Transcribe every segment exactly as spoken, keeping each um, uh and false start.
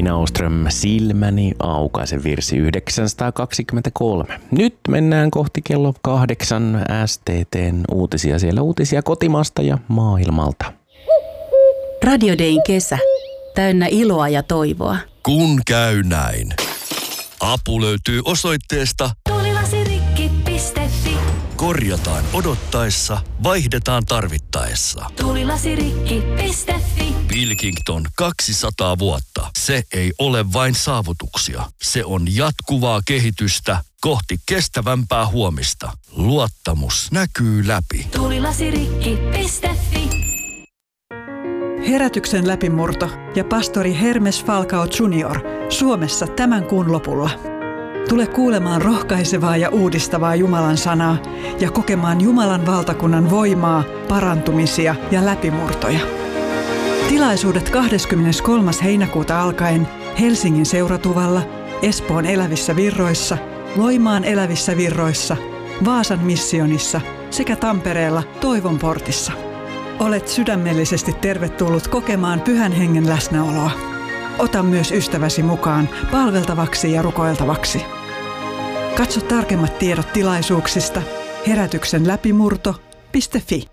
Stina Åström, Silmäni aukaise, virsi yhdeksänsataakaksikymmentäkolme. Nyt mennään kohti kello kahdeksan S T T:n uutisia. Siellä uutisia kotimaasta ja maailmalta. Radio Dayn kesä. Täynnä iloa ja toivoa. Kun käy näin. Apu löytyy osoitteesta tuulilasirikki piste fi. Korjataan odottaessa, vaihdetaan tarvittaessa. tuulilasirikki piste fi. Pilkington kaksisataa vuotta. Se ei ole vain saavutuksia. Se on jatkuvaa kehitystä kohti kestävämpää huomista. Luottamus näkyy läpi. tuulilasirikki piste fi. Herätyksen läpimurto ja pastori Hermes Falcao junior Suomessa tämän kuun lopulla. Tule kuulemaan rohkaisevaa ja uudistavaa Jumalan sanaa ja kokemaan Jumalan valtakunnan voimaa, parantumisia ja läpimurtoja. Tilaisuudet kahdeskymmeneskolmas heinäkuuta alkaen Helsingin Seuratuvalla, Espoon Elävissä Virroissa, Loimaan Elävissä Virroissa, Vaasan Missionissa sekä Tampereella Toivon portissa. Olet sydämellisesti tervetullut kokemaan Pyhän Hengen läsnäoloa. Ota myös ystäväsi mukaan palveltavaksi ja rukoiltavaksi. Katso tarkemmat tiedot tilaisuuksista herätyksen läpimurto piste fi.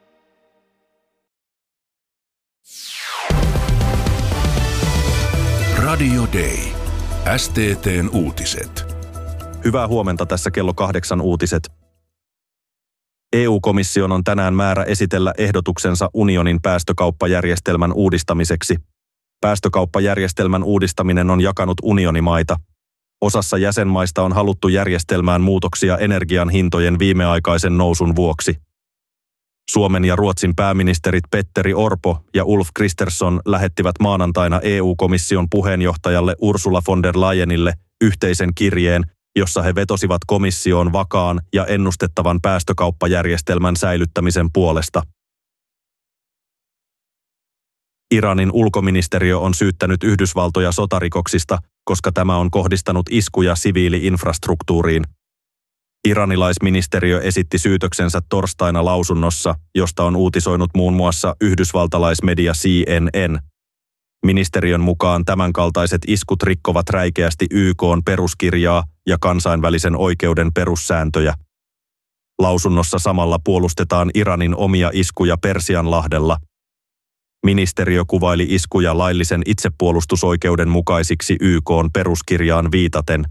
Radio Day. S T T:n uutiset. Hyvää huomenta, tässä kello kahdeksan uutiset. E U-komission on tänään määrä esitellä ehdotuksensa unionin päästökauppajärjestelmän uudistamiseksi. Päästökauppajärjestelmän uudistaminen on jakanut unionimaita. Osassa jäsenmaista on haluttu järjestelmään muutoksia energian hintojen viimeaikaisen nousun vuoksi. Suomen ja Ruotsin pääministerit Petteri Orpo ja Ulf Kristersson lähettivät maanantaina E U-komission puheenjohtajalle Ursula von der Leyenille yhteisen kirjeen, jossa he vetosivat komissioon vakaan ja ennustettavan päästökauppajärjestelmän säilyttämisen puolesta. Iranin ulkoministeriö on syyttänyt Yhdysvaltoja sotarikoksista, koska tämä on kohdistanut iskuja siviili-infrastruktuuriin. Iranilaisministeriö esitti syytöksensä torstaina lausunnossa, josta on uutisoinut muun muassa yhdysvaltalaismedia C N N. Ministeriön mukaan tämänkaltaiset iskut rikkovat räikeästi Y K:n peruskirjaa ja kansainvälisen oikeuden perussääntöjä. Lausunnossa samalla puolustetaan Iranin omia iskuja Persianlahdella. Ministeriö kuvaili iskuja laillisen itsepuolustusoikeuden mukaisiksi Y K:n peruskirjaan viitaten.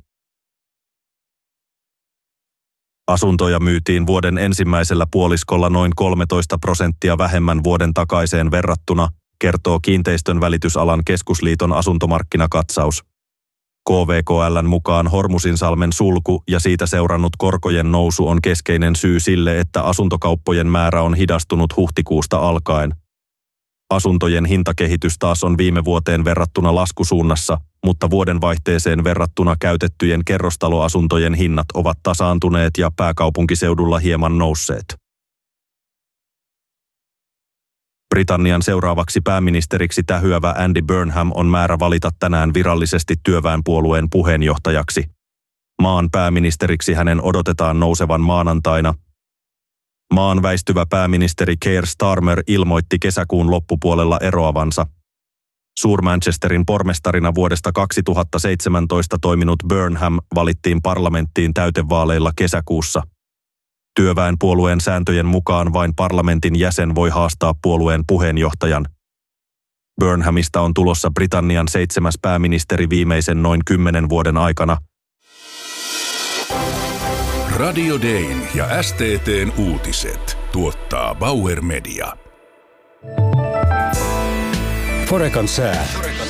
Asuntoja myytiin vuoden ensimmäisellä puoliskolla noin kolmetoista prosenttia vähemmän vuoden takaiseen verrattuna, kertoo Kiinteistön välitysalan keskusliiton asuntomarkkinakatsaus. K V K L:n mukaan Hormusinsalmen sulku ja siitä seurannut korkojen nousu on keskeinen syy sille, että asuntokauppojen määrä on hidastunut huhtikuusta alkaen. Asuntojen hintakehitys taas on viime vuoteen verrattuna laskusuunnassa, mutta vuodenvaihteeseen verrattuna käytettyjen kerrostaloasuntojen hinnat ovat tasaantuneet ja pääkaupunkiseudulla hieman nousseet. Britannian seuraavaksi pääministeriksi tähyävä Andy Burnham on määrä valita tänään virallisesti työväenpuolueen puheenjohtajaksi. Maan pääministeriksi hänen odotetaan nousevan maanantaina. Maan väistyvä pääministeri Keir Starmer ilmoitti kesäkuun loppupuolella eroavansa. Suur-Manchesterin pormestarina vuodesta kaksituhattaseitsemäntoista toiminut Burnham valittiin parlamenttiin täytevaaleilla kesäkuussa. Työväenpuolueen sääntöjen mukaan vain parlamentin jäsen voi haastaa puolueen puheenjohtajan. Burnhamista on tulossa Britannian seitsemäs pääministeri viimeisen noin kymmenen vuoden aikana. Radio Dayn ja S T T:n uutiset tuottaa Bauer Media. Forekan sää.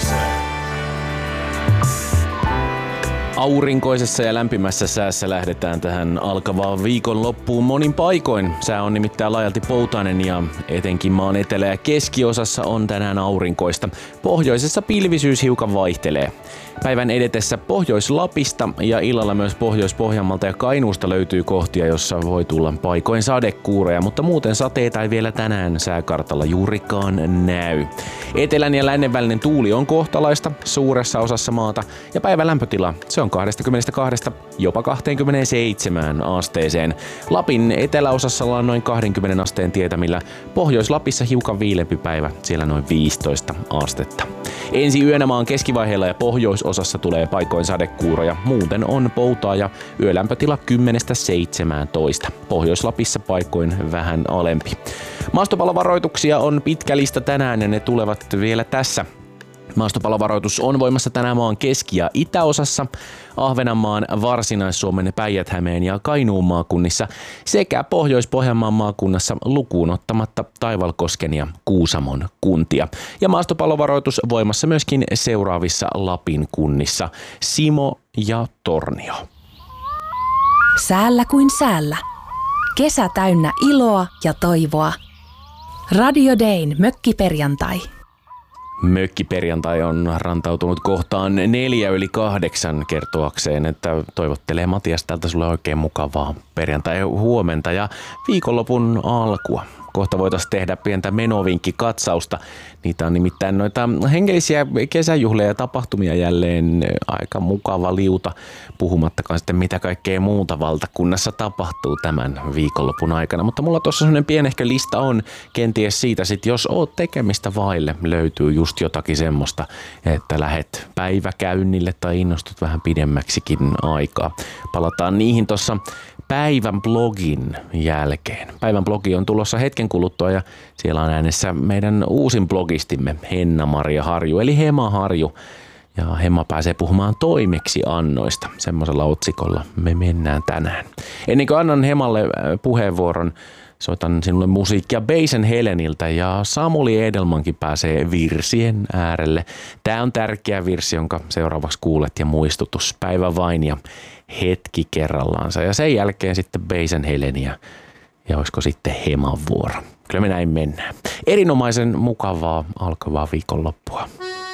Aurinkoisessa ja lämpimässä säässä lähdetään tähän alkavaan viikonloppuun monin paikoin. Sää on nimittäin laajalti poutainen ja etenkin maan etelä- ja keskiosassa on tänään aurinkoista. Pohjoisessa pilvisyys hiukan vaihtelee. Päivän edetessä Pohjois-Lapista ja illalla myös Pohjois-Pohjanmaalta ja Kainuusta löytyy kohtia, jossa voi tulla paikoin sadekuureja, mutta muuten sateita ei vielä tänään sääkartalla juurikaan näy. Etelän ja lännen välinen tuuli on kohtalaista suuressa osassa maata ja päivän lämpötila se on kaksikymmentäkaksi jopa kaksikymmentäseitsemän asteeseen. Lapin eteläosassa ollaan noin kaksikymmentä asteen tietämillä, Pohjois-Lapissa hiukan viilempi päivä, siellä noin viisitoista astetta. Ensi yönä maan keskivaiheella ja pohjoisosassa tulee paikoin sadekuuroja. Muuten on poutaa ja yölämpötila kymmenestä seitsemääntoista. Pohjois-Lapissa paikoin vähän alempi. Maastopalovaroituksia on pitkä lista tänään ja ne tulevat vielä tässä. Maastopalovaroitus on voimassa tänään maan keski- ja itäosassa, Ahvenanmaan, Varsinais-Suomen, Päijät-Hämeen ja Kainuun maakunnissa sekä Pohjois-Pohjanmaan maakunnassa lukuun ottamatta Taivalkosken ja Kuusamon kuntia. Ja maastopalovaroitus voimassa myöskin seuraavissa Lapin kunnissa, Simo ja Tornio. Säällä kuin säällä. Kesä täynnä iloa ja toivoa. Radio Dayn mökkiperjantai. Mökkiperjantai on rantautunut kohtaan neljä yli kahdeksan kertoakseen, että toivottelee Matias täältä sulle oikein mukavaa perjantai huomenta ja viikonlopun alkua. Kohta voitaisiin tehdä pientä menovinkkikatsausta. Niitä on nimittäin noita hengellisiä kesäjuhlia ja tapahtumia jälleen aika mukava liuta, puhumattakaan sitten mitä kaikkea muuta valtakunnassa tapahtuu tämän viikonlopun aikana. Mutta mulla tuossa sellainen pienehkö lista on kenties siitä sit, jos oot tekemistä vaille, löytyy just jotakin semmoista, että lähet päiväkäynnille tai innostut vähän pidemmäksikin aikaa. Palataan niihin tuossa päivän blogin jälkeen. Päivän blogi on tulossa hetken kuluttua ja siellä on äänessä meidän uusin blogistimme Henna-Maria Harju eli Hema Harju. Ja Hemma pääsee puhumaan toimeksiannoista. Semmoisella otsikolla me mennään tänään. Ennen kuin annan Hemalle puheenvuoron, soitan sinulle musiikkia Beisen Heleniltä ja Samuli Edelmankin pääsee virsien äärelle. Tää on tärkeä virsi, jonka seuraavaksi kuulet ja muistutus. Päivä vain ja hetki kerrallaansa. Ja sen jälkeen sitten Beisen Heleniä ja olisiko sitten Heman vuoro. Kyllä me näin mennään. Erinomaisen mukavaa alkavaa viikonloppua.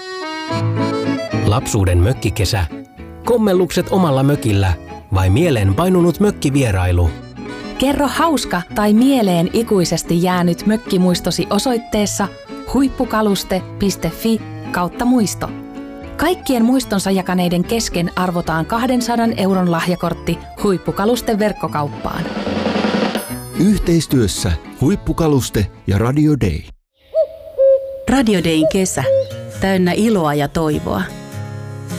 Lapsuuden mökkikesä. Kommellukset omalla mökillä vai mieleen painunut mökkivierailu? Kerro hauska tai mieleen ikuisesti jäänyt mökkimuistosi osoitteessa huippukaluste piste fi kautta muisto. Kaikkien muistonsa jakaneiden kesken arvotaan kahdensadan euron lahjakortti Huippukaluste verkkokauppaan. Yhteistyössä Huippukaluste ja Radio Day. Radio Dayn kesä. Täynnä iloa ja toivoa.